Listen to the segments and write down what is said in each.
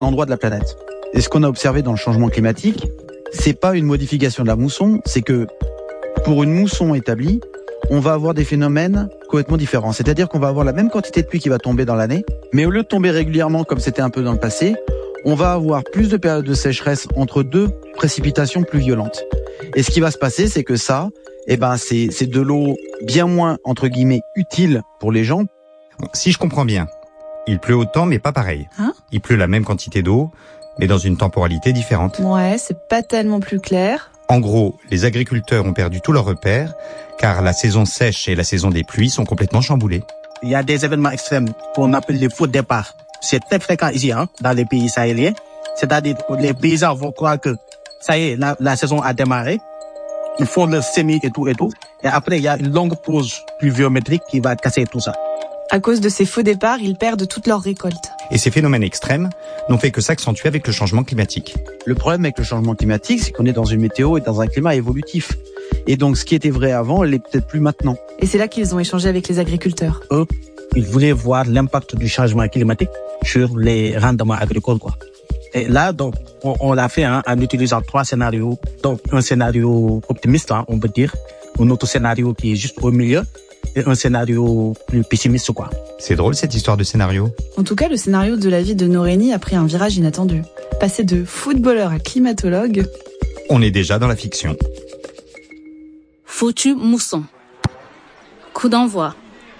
endroit de la planète. Et ce qu'on a observé dans le changement climatique, c'est pas une modification de la mousson, c'est que pour une mousson établie, on va avoir des phénomènes complètement différents. C'est-à-dire qu'on va avoir la même quantité de pluie qui va tomber dans l'année, mais au lieu de tomber régulièrement comme c'était un peu dans le passé, on va avoir plus de périodes de sécheresse entre deux précipitations plus violentes. Et ce qui va se passer, c'est que ça, c'est de l'eau bien moins, entre guillemets, utile pour les gens. Si je comprends bien, il pleut autant mais pas pareil. Il pleut la même quantité d'eau, mais dans une temporalité différente. Ouais, c'est pas tellement plus clair. En gros, les agriculteurs ont perdu tous leurs repères, car la saison sèche et la saison des pluies sont complètement chamboulées. Il y a des événements extrêmes qu'on appelle les faux départs. C'est très fréquent ici, dans les pays sahéliens. C'est-à-dire que les paysans vont croire que ça y est, la saison a démarré. Ils font leur semis et tout. Et après, il y a une longue pause pluviométrique qui va casser tout ça. À cause de ces faux départs, ils perdent toute leur récolte. Et ces phénomènes extrêmes n'ont fait que s'accentuer avec le changement climatique. Le problème avec le changement climatique, c'est qu'on est dans une météo et dans un climat évolutif. Et donc, ce qui était vrai avant, l'est peut-être plus maintenant. Et c'est là qu'ils ont échangé avec les agriculteurs. Eux, ils voulaient voir l'impact du changement climatique sur les rendements agricoles, quoi. Et là, donc, on l'a fait en utilisant 3 scénarios. Donc, un scénario optimiste, on peut dire. Un autre scénario qui est juste au milieu. Et un scénario plus pessimiste, quoi. C'est drôle, cette histoire de scénario. En tout cas, le scénario de la vie de Norénie a pris un virage inattendu. Passer de footballeur à climatologue... On est déjà dans la fiction. Foutu mousson. Coup d'envoi.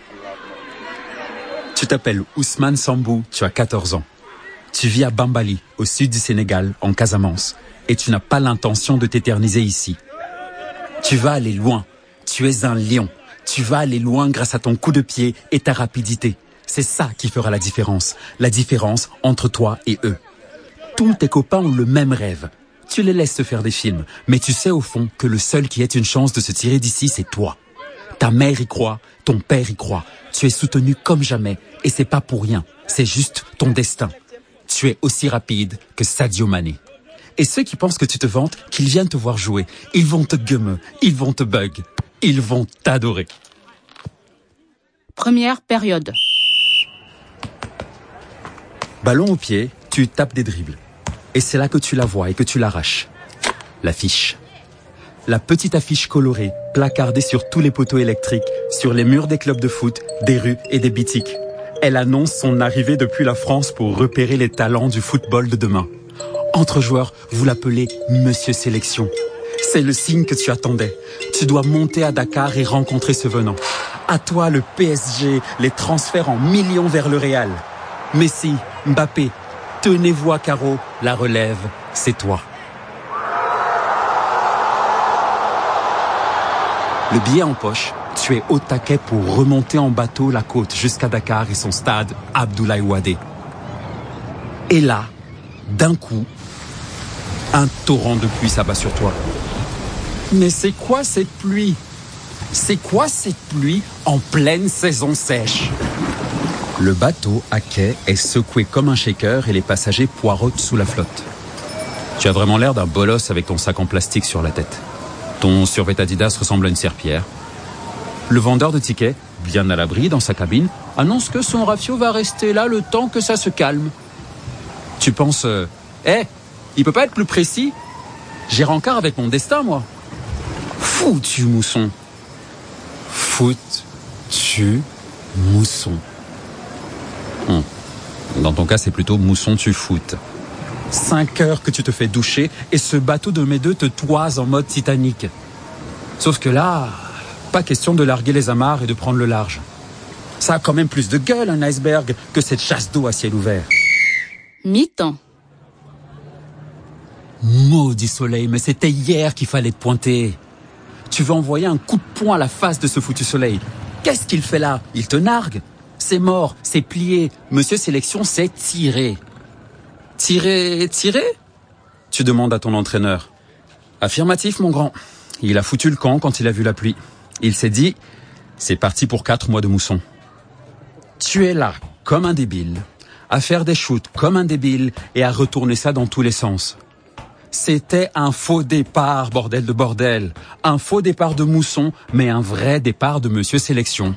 Tu t'appelles Ousmane Sambou, tu as 14 ans. Tu vis à Bambali, au sud du Sénégal, en Casamance. Et tu n'as pas l'intention de t'éterniser ici. Tu vas aller loin. Tu es un lion. Tu vas aller loin grâce à ton coup de pied et ta rapidité. C'est ça qui fera la différence. La différence entre toi et eux. Tous tes copains ont le même rêve. Tu les laisses se faire des films. Mais tu sais au fond que le seul qui ait une chance de se tirer d'ici, c'est toi. Ta mère y croit, ton père y croit. Tu es soutenu comme jamais. Et c'est pas pour rien. C'est juste ton destin. Tu es aussi rapide que Sadio Mané. Et ceux qui pensent que tu te vantes, qu'ils viennent te voir jouer, ils vont te gummer, ils vont te bug, ils vont t'adorer. Première période. Ballon au pied, tu tapes des dribbles. Et c'est là que tu la vois et que tu l'arraches. L'affiche. La petite affiche colorée, placardée sur tous les poteaux électriques, sur les murs des clubs de foot, des rues et des boutiques. Elle annonce son arrivée depuis la France pour repérer les talents du football de demain. Entre joueurs, vous l'appelez Monsieur Sélection. C'est le signe que tu attendais. Tu dois monter à Dakar et rencontrer ce venant. À toi le PSG, les transferts en millions vers le Real. Messi, Mbappé, tenez-vous à carreau, la relève, c'est toi. Le billet en poche, tu es au taquet pour remonter en bateau la côte jusqu'à Dakar et son stade Abdoulaye Wade. Et là, d'un coup, un torrent de pluie s'abat sur toi. Mais c'est quoi cette pluie? C'est quoi cette pluie en pleine saison sèche? Le bateau à quai est secoué comme un shaker et les passagers poireautent sous la flotte. Tu as vraiment l'air d'un bolos avec ton sac en plastique sur la tête. Ton survêt Adidas ressemble à une serpillière. Le vendeur de tickets, bien à l'abri dans sa cabine, annonce que son rafio va rester là le temps que ça se calme. Tu penses, il peut pas être plus précis? J'ai rencard avec mon destin, moi. Foutu mousson. Foutu mousson. Dans ton cas, c'est plutôt mousson tu foutes. 5 heures que tu te fais doucher et ce bateau de mes deux te toise en mode Titanic. Sauf que là, pas question de larguer les amarres et de prendre le large. Ça a quand même plus de gueule, un iceberg, que cette chasse d'eau à ciel ouvert. Mi-temps. Maudit soleil, mais c'était hier qu'il fallait te pointer. Tu veux envoyer un coup de poing à la face de ce foutu soleil. Qu'est-ce qu'il fait là? Il te nargue. C'est mort, c'est plié. Monsieur Sélection s'est tiré. Tiré? Tu demandes à ton entraîneur. Affirmatif, mon grand. Il a foutu le camp quand il a vu la pluie. Il s'est dit, c'est parti pour 4 mois de mousson. Tu es là, comme un débile, à faire des shoots comme un débile et à retourner ça dans tous les sens. C'était un faux départ, bordel de bordel. Un faux départ de mousson, mais un vrai départ de Monsieur Sélection.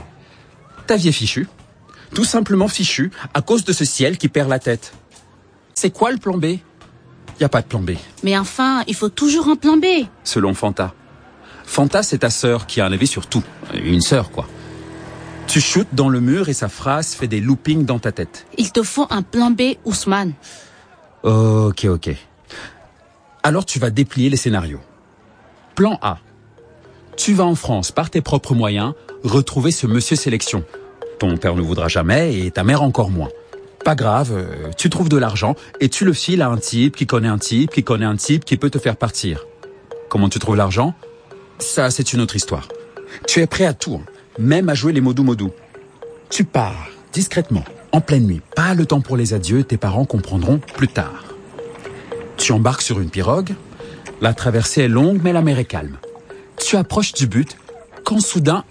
Ta vie est fichue. Tout simplement fichue à cause de ce ciel qui perd la tête. C'est quoi le plan B? Y a pas de plan B. Mais enfin, il faut toujours un plan B. Selon Fanta. Fanta, c'est ta sœur qui a un avis sur tout. Une sœur, quoi. Tu shootes dans le mur et sa phrase fait des loopings dans ta tête. Il te faut un plan B, Ousmane. Ok. Alors tu vas déplier les scénarios. Plan A. Tu vas en France, par tes propres moyens, retrouver ce monsieur sélection. Ton père ne voudra jamais et ta mère encore moins. Pas grave, tu trouves de l'argent et tu le files à un type qui connaît un type qui connaît un type qui peut te faire partir. Comment tu trouves l'argent? Ça, c'est une autre histoire. Tu es prêt à tout, même à jouer les modou-modou. Tu pars, discrètement, en pleine nuit. Pas le temps pour les adieux, tes parents comprendront plus tard. Tu embarques sur une pirogue. La traversée est longue, mais la mer est calme. Tu approches du but, quand soudain,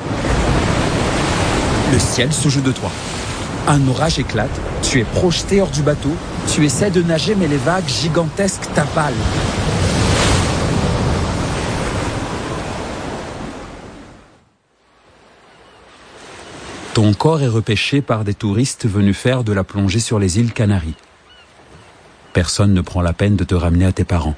le ciel se joue de toi. Un orage éclate, tu es projeté hors du bateau, tu essaies de nager, mais les vagues gigantesques t'avalent. Ton corps est repêché par des touristes venus faire de la plongée sur les îles Canaries. Personne ne prend la peine de te ramener à tes parents.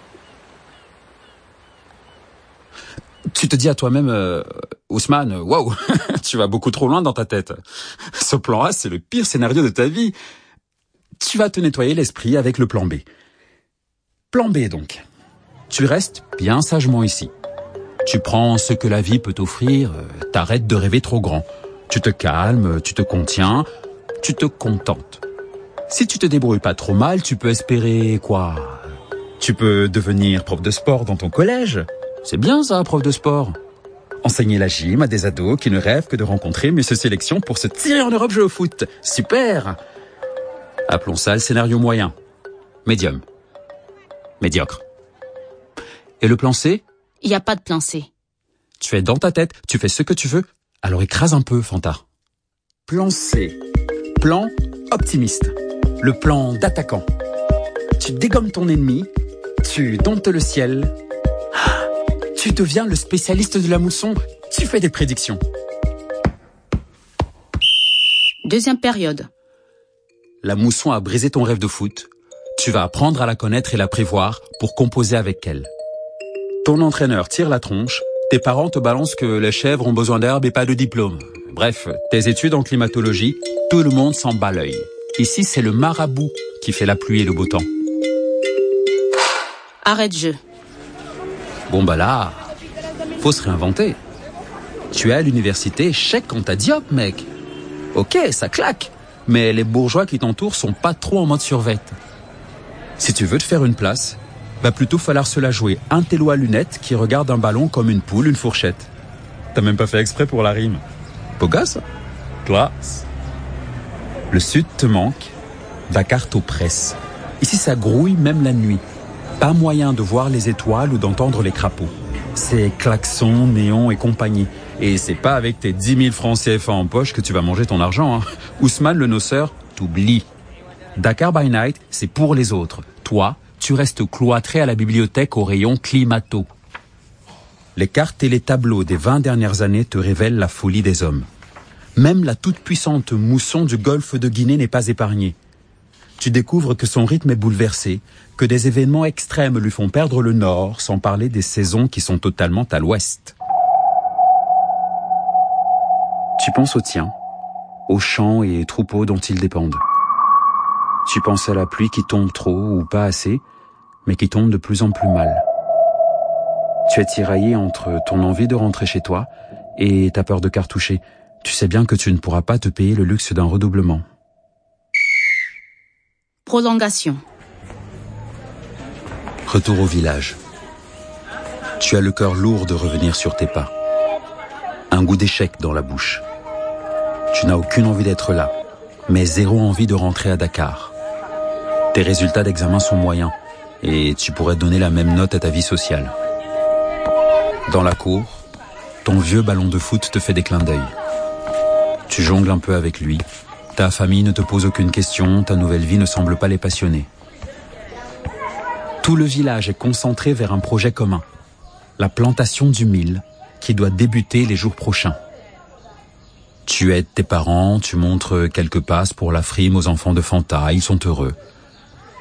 Tu te dis à toi-même, Ousmane, waouh, tu vas beaucoup trop loin dans ta tête. Ce plan A, c'est le pire scénario de ta vie. Tu vas te nettoyer l'esprit avec le plan B. Plan B, donc. Tu restes bien sagement ici. Tu prends ce que la vie peut t'offrir, t'arrêtes de rêver trop grand. Tu te calmes, tu te contiens, tu te contentes. Si tu te débrouilles pas trop mal, tu peux espérer quoi? Tu peux devenir prof de sport dans ton collège. C'est bien ça, prof de sport. Enseigner la gym à des ados qui ne rêvent que de rencontrer Monsieur Sélection pour se tirer en Europe jouer au foot. Super! Appelons ça le scénario moyen. Médium. Médiocre. Et le plan C? Il n'y a pas de plan C. Tu es dans ta tête, tu fais ce que tu veux, alors écrase un peu, Fanta. Plan C. Plan optimiste. Le plan d'attaquant. Tu dégommes ton ennemi, tu domptes le ciel. Tu deviens le spécialiste de la mousson, tu fais des prédictions. Deuxième période. La mousson a brisé ton rêve de foot. Tu vas apprendre à la connaître et la prévoir pour composer avec elle. Ton entraîneur tire la tronche. Tes parents te balancent que les chèvres ont besoin d'herbe et pas de diplôme. Bref, tes études en climatologie, tout le monde s'en bat l'œil. Ici, c'est le marabout qui fait la pluie et le beau temps. Arrête jeu. Bon bah là, faut se réinventer. Tu es à l'université, chèque quand t'as diop, mec. Ok, ça claque. Mais les bourgeois qui t'entourent sont pas trop en mode survette. Si tu veux te faire une place, va plutôt falloir se la jouer un télo à lunettes qui regarde un ballon comme une poule, une fourchette. T'as même pas fait exprès pour la rime. Beau gosse, classe. Le sud te manque, Dakar t'oppresse. Ici ça grouille même la nuit. Pas moyen de voir les étoiles ou d'entendre les crapauds. C'est klaxons, néons et compagnie. Et c'est pas avec tes 10 000 francs CFA en poche que tu vas manger ton argent. Ousmane le noceur t'oublie. Dakar by Night, c'est pour les autres. Toi, tu restes cloîtré à la bibliothèque au rayon climato. Les cartes et les tableaux des 20 dernières années te révèlent la folie des hommes. Même la toute-puissante mousson du golfe de Guinée n'est pas épargnée. Tu découvres que son rythme est bouleversé, que des événements extrêmes lui font perdre le nord, sans parler des saisons qui sont totalement à l'ouest. Tu penses aux tiens, aux champs et troupeaux dont ils dépendent. Tu penses à la pluie qui tombe trop ou pas assez, mais qui tombe de plus en plus mal. Tu es tiraillé entre ton envie de rentrer chez toi et ta peur de cartoucher. Tu sais bien que tu ne pourras pas te payer le luxe d'un redoublement. Prolongation. Retour au village. Tu as le cœur lourd de revenir sur tes pas. Un goût d'échec dans la bouche. Tu n'as aucune envie d'être là, mais zéro envie de rentrer à Dakar. Tes résultats d'examen sont moyens et tu pourrais donner la même note à ta vie sociale. Dans la cour, ton vieux ballon de foot te fait des clins d'œil. Tu jongles un peu avec lui. Ta famille ne te pose aucune question, ta nouvelle vie ne semble pas les passionner. Tout le village est concentré vers un projet commun. La plantation du mil, qui doit débuter les jours prochains. Tu aides tes parents, tu montres quelques passes pour la frime aux enfants de Fanta, ils sont heureux.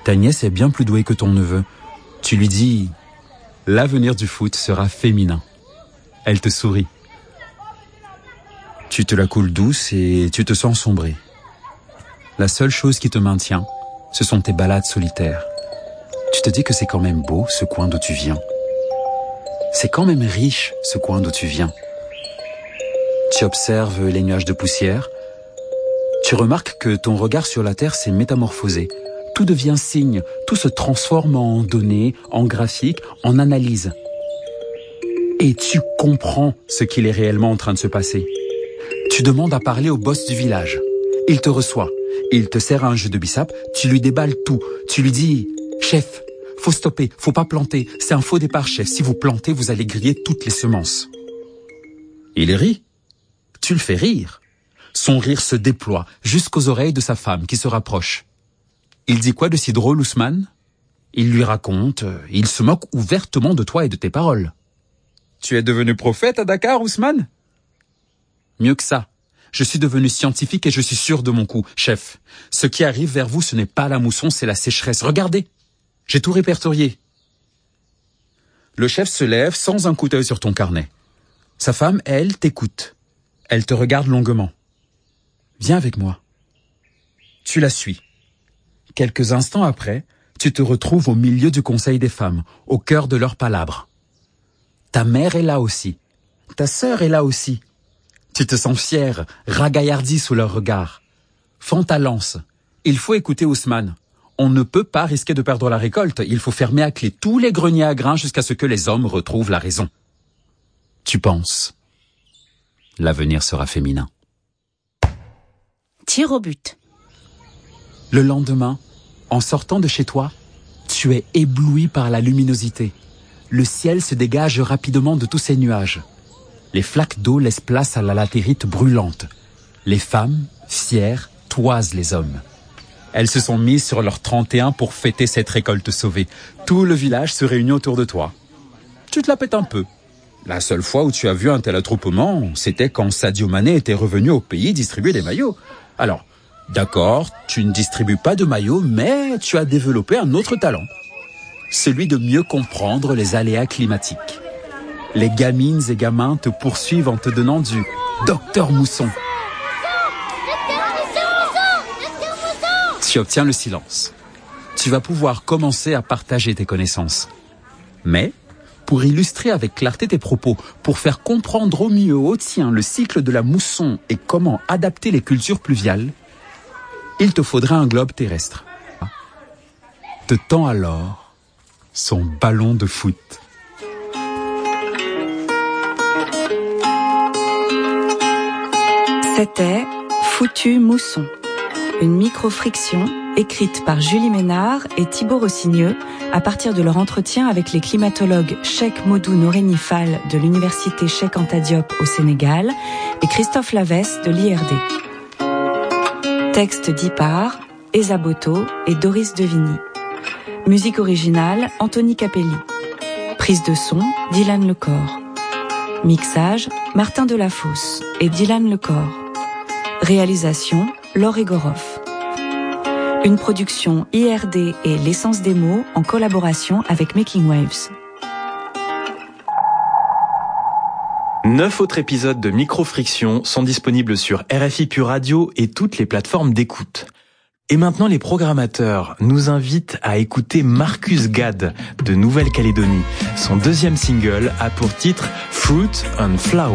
Ta nièce est bien plus douée que ton neveu. Tu lui dis, l'avenir du foot sera féminin. Elle te sourit. Tu te la coules douce et tu te sens sombrer. La seule chose qui te maintient, ce sont tes balades solitaires. Tu te dis que c'est quand même beau, ce coin d'où tu viens. C'est quand même riche, ce coin d'où tu viens. Tu observes les nuages de poussière. Tu remarques que ton regard sur la terre s'est métamorphosé. Tout devient signe, tout se transforme en données, en graphiques, en analyse. Et tu comprends ce qu'il est réellement en train de se passer. Tu demandes à parler au boss du village. Il te reçoit. Il te sert un jeu de bissap. Tu lui déballes tout. Tu lui dis, chef, faut stopper, faut pas planter. C'est un faux départ, chef. Si vous plantez, vous allez griller toutes les semences. Il rit. Tu le fais rire. Son rire se déploie jusqu'aux oreilles de sa femme qui se rapproche. Il dit quoi de si drôle, Ousmane? Il lui raconte, il se moque ouvertement de toi et de tes paroles. Tu es devenu prophète à Dakar, Ousmane? Mieux que ça. Je suis devenu scientifique et je suis sûr de mon coup, chef. Ce qui arrive vers vous, ce n'est pas la mousson, c'est la sécheresse. Regardez, j'ai tout répertorié. Le chef se lève sans un coup d'œil sur ton carnet. Sa femme, elle, t'écoute. Elle te regarde longuement. Viens avec moi. Tu la suis. Quelques instants après, tu te retrouves au milieu du conseil des femmes, au cœur de leurs palabres. Ta mère est là aussi. Ta sœur est là aussi. Tu te sens fier, ragaillardi sous leur regard. Fends ta lance. Il faut écouter Ousmane. On ne peut pas risquer de perdre la récolte. Il faut fermer à clé tous les greniers à grains jusqu'à ce que les hommes retrouvent la raison. Tu penses. L'avenir sera féminin. Tir au but. Le lendemain, en sortant de chez toi, tu es ébloui par la luminosité. Le ciel se dégage rapidement de tous ces nuages. Les flaques d'eau laissent place à la latérite brûlante. Les femmes, fières, toisent les hommes. Elles se sont mises sur leur 31 pour fêter cette récolte sauvée. Tout le village se réunit autour de toi. Tu te la pètes un peu. La seule fois où tu as vu un tel attroupement, c'était quand Sadio Mané était revenu au pays distribuer des maillots. Alors, d'accord, tu ne distribues pas de maillots, mais tu as développé un autre talent. Celui de mieux comprendre les aléas climatiques. Les gamines et gamins te poursuivent en te donnant du Docteur Mousson. Tu obtiens le silence. Tu vas pouvoir commencer à partager tes connaissances. Mais, pour illustrer avec clarté tes propos, pour faire comprendre au mieux au tien le cycle de la mousson et comment adapter les cultures pluviales, il te faudra un globe terrestre. Te tend alors son ballon de foot. C'était Foutu Mousson, une micro-friction écrite par Julie Ménard et Thibaut Rossigneux à partir de leur entretien avec les climatologues Cheikh Modou Noreyni Fall de l'université Cheikh Anta Diop au Sénégal et Christophe Lavesse de l'IRD. Texte dit par Esa Boto et Doris Devigny. Musique originale Anthony Capelli. Prise de son Dylan Lecor. Mixage Martin Delafosse et Dylan Lecor. Réalisation Laure Egoroff. Une production IRD et l'essence des mots en collaboration avec Making Waves. 9 autres épisodes de Micro-Friction sont disponibles sur RFI Pure Radio et toutes les plateformes d'écoute. Et maintenant, les programmateurs nous invitent à écouter Marcus Gad de Nouvelle-Calédonie. Son deuxième single a pour titre Fruit and Flower.